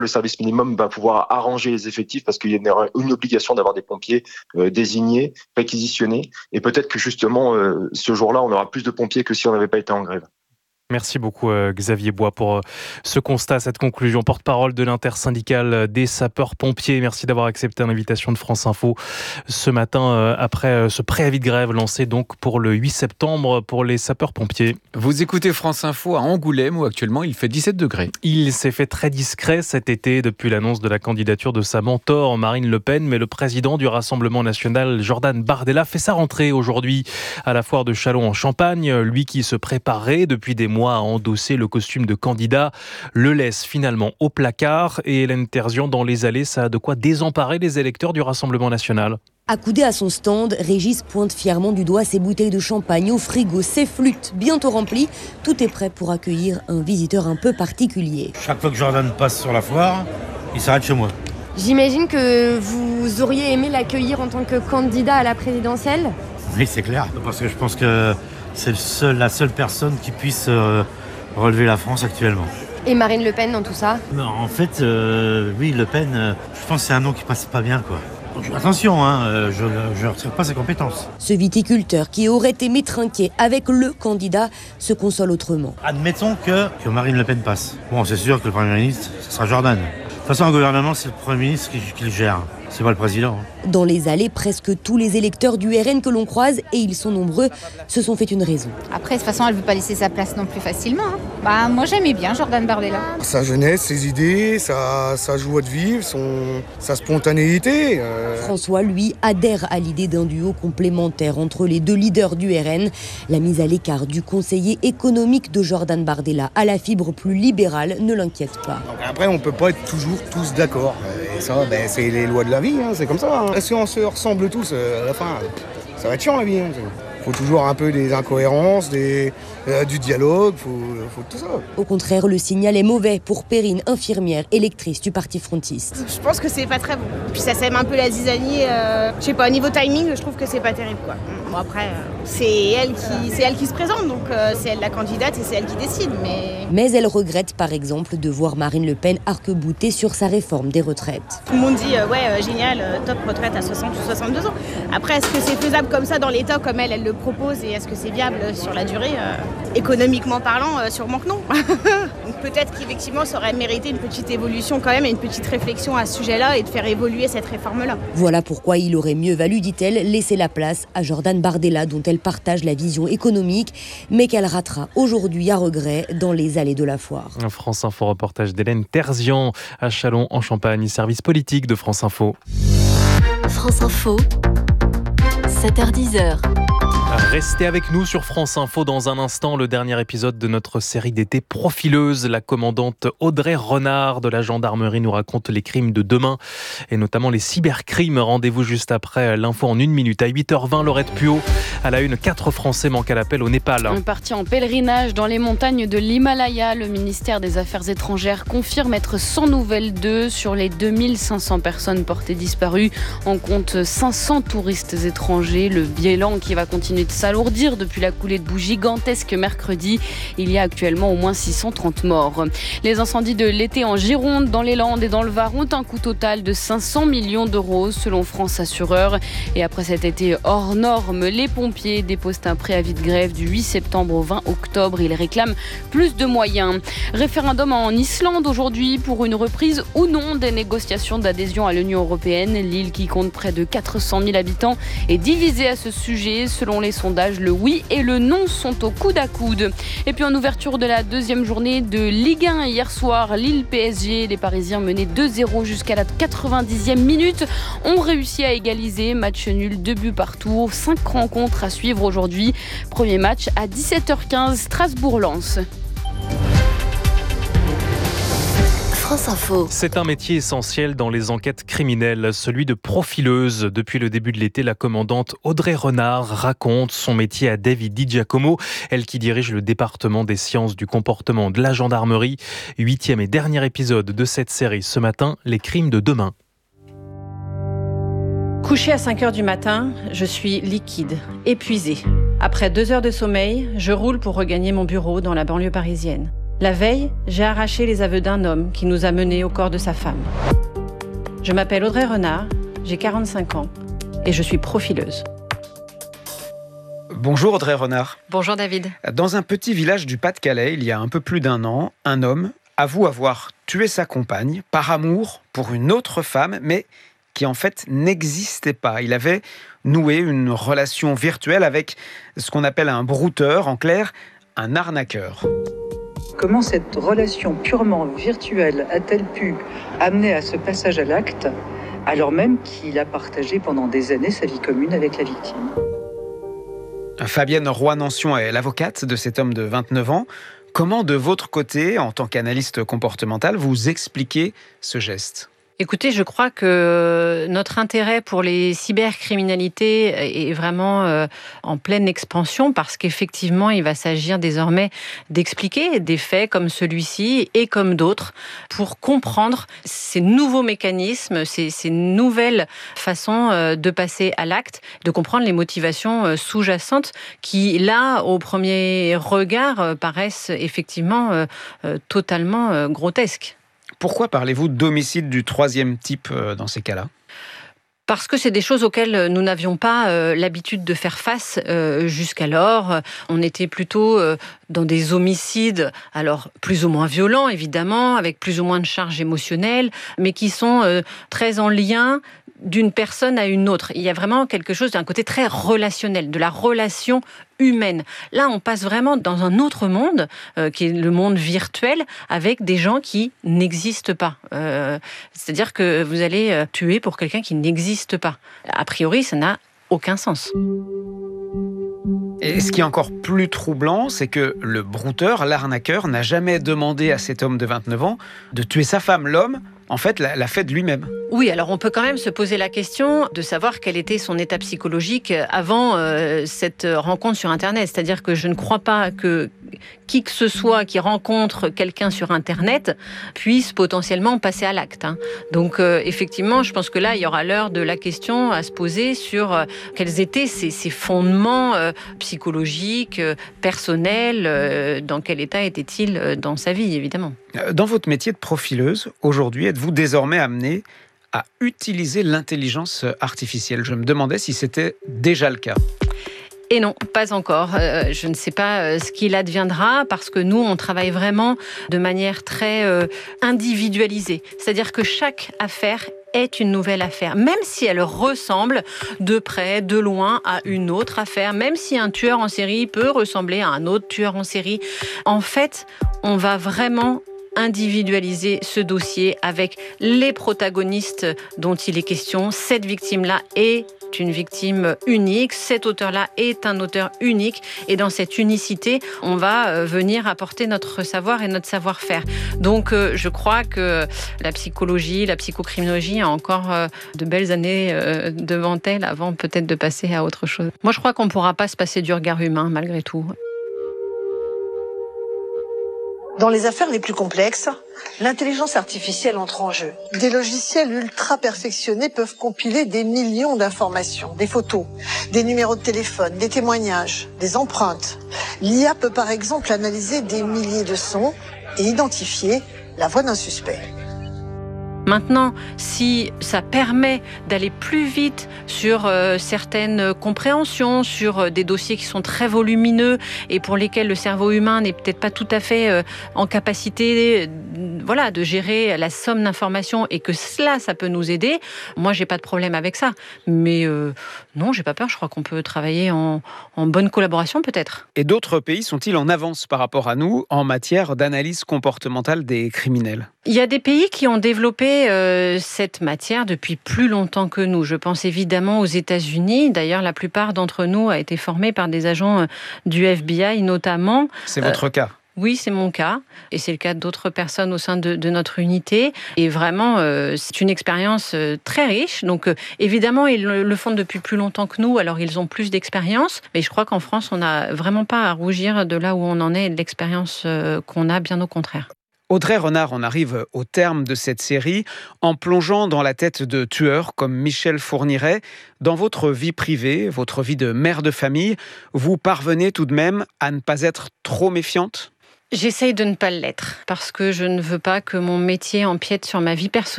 Le service minimum va pouvoir arranger les effectifs parce qu'il y a une obligation d'avoir des pompiers désignés, réquisitionnés. Et peut-être que justement, ce jour-là, on aura plus de pompiers que si on n'avait pas été en grève. Merci beaucoup Xavier Bois pour ce constat, cette conclusion. Porte-parole de l'intersyndicale des sapeurs-pompiers. Merci d'avoir accepté l'invitation de France Info ce matin après ce préavis de grève lancé donc pour le 8 septembre pour les sapeurs-pompiers. Vous écoutez France Info à Angoulême où actuellement il fait 17 degrés. Il s'est fait très discret cet été depuis l'annonce de la candidature de sa mentor Marine Le Pen, mais le président du Rassemblement national Jordan Bardella fait sa rentrée aujourd'hui à la foire de Châlons en Champagne. Lui qui se préparait depuis des mois à endosser le costume de candidat, le laisse finalement au placard et Hélène Terzian dans les allées, ça a de quoi désemparer les électeurs du Rassemblement national. Accoudé à son stand, Régis pointe fièrement du doigt ses bouteilles de champagne au frigo, ses flûtes bientôt remplies. Tout est prêt pour accueillir un visiteur un peu particulier. Chaque fois que Jordan passe sur la foire, il s'arrête chez moi. J'imagine que vous auriez aimé l'accueillir en tant que candidat à la présidentielle ? Oui, c'est clair, parce que je pense que c'est la seule personne qui puisse relever la France actuellement. Et Marine Le Pen dans tout ça ? Non, en fait, oui, Le Pen, je pense que c'est un nom qui passe pas bien, quoi. Donc, attention, je ne retire pas ses compétences. Ce viticulteur qui aurait aimé trinquer avec le candidat se console autrement. Admettons que Marine Le Pen passe. Bon, c'est sûr que le Premier ministre, ce sera Jordan. De toute façon, un gouvernement, c'est le Premier ministre qui le gère. C'est pas le président. Dans les allées, presque tous les électeurs du RN que l'on croise, et ils sont nombreux, se sont fait une raison. Après, de toute façon, elle ne veut pas laisser sa place non plus facilement. Moi, j'aimais bien Jordan Bardella. Sa jeunesse, ses idées, sa joie de vivre, sa spontanéité. François, lui, adhère à l'idée d'un duo complémentaire entre les deux leaders du RN. La mise à l'écart du conseiller économique de Jordan Bardella à la fibre plus libérale ne l'inquiète pas. Donc après, on ne peut pas être toujours tous d'accord. Et ça, c'est les lois de la vie, c'est comme ça. Si on se ressemble tous, à la fin, ça va être chiant la vie. Faut toujours un peu des incohérences, du dialogue, faut tout ça. Au contraire, le signal est mauvais pour Perrine, infirmière électrice du parti frontiste. Je pense que c'est pas très bon. Puis ça sème un peu la zizanie. Je sais pas, au niveau timing, je trouve que c'est pas terrible, quoi. Bon, après, c'est elle qui se présente, donc c'est elle la candidate et c'est elle qui décide. Mais elle regrette par exemple de voir Marine Le Pen arc-boutée sur sa réforme des retraites. Tout le monde dit génial, top retraite à 60 ou 62 ans. Après, est-ce que c'est faisable comme ça dans l'État comme elle le propose et est-ce que c'est viable sur la durée économiquement parlant, sûrement que non. Donc peut-être qu'effectivement ça aurait mérité une petite évolution quand même et une petite réflexion à ce sujet-là et de faire évoluer cette réforme-là. Voilà pourquoi il aurait mieux valu, dit-elle, laisser la place à Jordan Bardella dont elle partage la vision économique mais qu'elle ratera aujourd'hui à regret dans les allées de la foire. France Info, reportage d'Hélène Terzian à Châlons en Champagne, service politique de France Info. France Info, 7h-10h. Restez avec nous sur France Info dans un instant, le dernier épisode de notre série d'été Profileuse. La commandante Audrey Renard de la gendarmerie nous raconte les crimes de demain et notamment les cybercrimes. Rendez-vous juste après l'info en 1 minute. À 8h20, Laurette Puot, à la une, 4 Français manquent à l'appel au Népal. Partis en pèlerinage dans les montagnes de l'Himalaya, le ministère des Affaires étrangères confirme être sans nouvelles d'eux. Sur les 2500 personnes portées disparues, on compte 500 touristes étrangers. Le bilan qui va continuer de s'alourdir depuis la coulée de boue gigantesque mercredi. Il y a actuellement au moins 630 morts. Les incendies de l'été en Gironde, dans les Landes et dans le Var ont un coût total de 500 millions d'euros selon France Assureur. Et après cet été hors norme, les pompiers déposent un préavis de grève du 8 septembre au 20 octobre. Ils réclament plus de moyens. Référendum en Islande aujourd'hui pour une reprise ou non des négociations d'adhésion à l'Union européenne. L'île qui compte près de 400 000 habitants est divisée à ce sujet. Selon les sondages, le oui et le non sont au coude à coude. Et puis en ouverture de la deuxième journée de Ligue 1 hier soir, Lille-PSG, les Parisiens menaient 2-0 jusqu'à la 90e minute, ont réussi à égaliser, match nul, 2 buts partout, 5 rencontres à suivre aujourd'hui. Premier match à 17h15, Strasbourg-Lens. C'est un métier essentiel dans les enquêtes criminelles, celui de profileuse. Depuis le début de l'été, la commandante Audrey Renard raconte son métier à David Di Giacomo, elle qui dirige le département des sciences du comportement de la gendarmerie. 8e et dernier épisode de cette série ce matin, les crimes de demain. Couché à 5h du matin, je suis liquide, épuisée. Après 2 heures de sommeil, je roule pour regagner mon bureau dans la banlieue parisienne. La veille, j'ai arraché les aveux d'un homme qui nous a menés au corps de sa femme. Je m'appelle Audrey Renard, j'ai 45 ans et je suis profileuse. Bonjour Audrey Renard. Bonjour David. Dans un petit village du Pas-de-Calais, il y a un peu plus d'1 an, un homme avoue avoir tué sa compagne par amour pour une autre femme, mais qui en fait n'existait pas. Il avait noué une relation virtuelle avec ce qu'on appelle un brouteur, en clair, un arnaqueur. Comment cette relation purement virtuelle a-t-elle pu amener à ce passage à l'acte, alors même qu'il a partagé pendant des années sa vie commune avec la victime ? Fabienne Roy-Nancion est l'avocate de cet homme de 29 ans. Comment, de votre côté, en tant qu'analyste comportemental, vous expliquez ce geste ? Écoutez, je crois que notre intérêt pour les cybercriminalités est vraiment en pleine expansion parce qu'effectivement, il va s'agir désormais d'expliquer des faits comme celui-ci et comme d'autres pour comprendre ces nouveaux mécanismes, ces nouvelles façons de passer à l'acte, de comprendre les motivations sous-jacentes qui, là, au premier regard, paraissent effectivement totalement grotesques. Pourquoi parlez-vous d'homicide du troisième type dans ces cas-là ? Parce que c'est des choses auxquelles nous n'avions pas l'habitude de faire face jusqu'alors. On était plutôt dans des homicides, alors plus ou moins violents évidemment, avec plus ou moins de charges émotionnelles, mais qui sont très en lien d'une personne à une autre. Il y a vraiment quelque chose d'un côté très relationnel, de la relation humaine. Là, on passe vraiment dans un autre monde, qui est le monde virtuel, avec des gens qui n'existent pas. C'est-à-dire que vous allez tuer pour quelqu'un qui n'existe pas. A priori, ça n'a aucun sens. Et ce qui est encore plus troublant, c'est que le brouteur, l'arnaqueur, n'a jamais demandé à cet homme de 29 ans de tuer sa femme. L'homme, en fait, l'a fait de lui-même. Oui, alors on peut quand même se poser la question de savoir quel était son état psychologique avant cette rencontre sur Internet. C'est-à-dire que je ne crois pas que qui que ce soit qui rencontre quelqu'un sur Internet puisse potentiellement passer à l'acte. Donc effectivement, je pense que là, il y aura l'heure de la question à se poser sur quels étaient ses fondements psychologiques, personnels, dans quel état était-il dans sa vie, évidemment. Dans votre métier de profileuse, aujourd'hui, êtes-vous désormais amené à utiliser l'intelligence artificielle ? Je me demandais si c'était déjà le cas. Et non, pas encore. Je ne sais pas ce qu'il adviendra parce que nous, on travaille vraiment de manière très individualisée. C'est-à-dire que chaque affaire est une nouvelle affaire, même si elle ressemble de près, de loin à une autre affaire, même si un tueur en série peut ressembler à un autre tueur en série. En fait, on va vraiment individualiser ce dossier avec les protagonistes dont il est question. Cette victime-là est une victime unique, cet auteur-là est un auteur unique et dans cette unicité, on va venir apporter notre savoir et notre savoir-faire. Donc je crois que la psychologie, la psychocriminologie a encore de belles années devant elle avant peut-être de passer à autre chose. Moi je crois qu'on ne pourra pas se passer du regard humain malgré tout. Dans les affaires les plus complexes, l'intelligence artificielle entre en jeu. Des logiciels ultra perfectionnés peuvent compiler des millions d'informations, des photos, des numéros de téléphone, des témoignages, des empreintes. L'IA peut par exemple analyser des milliers de sons et identifier la voix d'un suspect. Maintenant, si ça permet d'aller plus vite sur certaines compréhensions, sur des dossiers qui sont très volumineux et pour lesquels le cerveau humain n'est peut-être pas tout à fait en capacité de gérer la somme d'informations et que cela, ça peut nous aider, moi, j'ai pas de problème avec ça. Mais non, j'ai pas peur. Je crois qu'on peut travailler en bonne collaboration, peut-être. Et d'autres pays sont-ils en avance par rapport à nous en matière d'analyse comportementale des criminels ? Il y a des pays qui ont développé cette matière depuis plus longtemps que nous. Je pense évidemment aux États-Unis. D'ailleurs, la plupart d'entre nous a été formés par des agents du FBI notamment. C'est votre cas ? Oui, c'est mon cas. Et c'est le cas d'autres personnes au sein de notre unité. Et vraiment, c'est une expérience très riche. Donc, évidemment, ils le font depuis plus longtemps que nous. Alors, ils ont plus d'expérience. Mais je crois qu'en France, on n'a vraiment pas à rougir de là où on en est et de l'expérience qu'on a, bien au contraire. Audrey Renard, on arrive au terme de cette série en plongeant dans la tête de tueurs comme Michel Fourniret. Dans votre vie privée, votre vie de mère de famille, vous parvenez tout de même à ne pas être trop méfiante ? J'essaye de ne pas l'être parce que je ne veux pas que mon métier empiète sur ma vie personnelle.